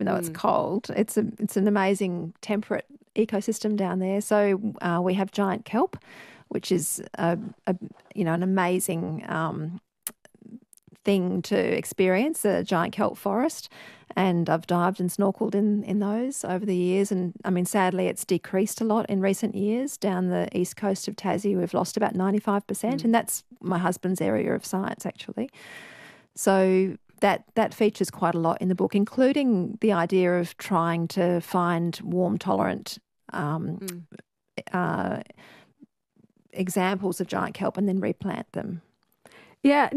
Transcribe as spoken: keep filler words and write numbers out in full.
though it's cold. It's a it's an amazing temperate ecosystem down there. So uh, we have giant kelp, which is a, a you know an amazing um, thing to experience, a giant kelp forest. And I've dived and snorkeled in, in those over the years. And, I mean, sadly, it's decreased a lot in recent years. Down the east coast of Tassie, we've lost about ninety-five percent. Mm. And that's my husband's area of science, actually. So that that features quite a lot in the book, including the idea of trying to find warm-tolerant um, mm. uh, examples of giant kelp and then replant them. Yeah.